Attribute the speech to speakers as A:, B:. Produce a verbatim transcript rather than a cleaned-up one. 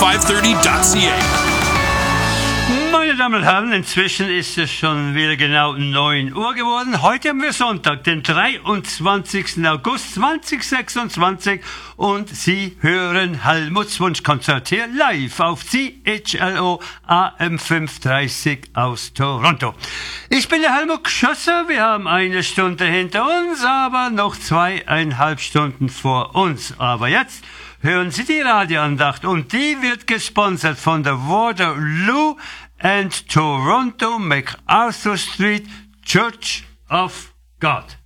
A: five thirty dot c a.
B: Meine Damen und Herren, inzwischen ist es schon wieder genau neun Uhr geworden. Heute haben wir Sonntag, den dreiundzwanzigsten August zweitausendsechsundzwanzig und Sie hören Helmuts Wunschkonzert hier live auf C H L O A M fünfhundertdreißig aus Toronto. Ich bin der Helmut Schösser, wir haben eine Stunde hinter uns, aber noch zweieinhalb Stunden vor uns. Aber jetzt hören Sie die Radioandacht und die wird gesponsert von der Waterloo and Toronto MacArthur Street Church of God.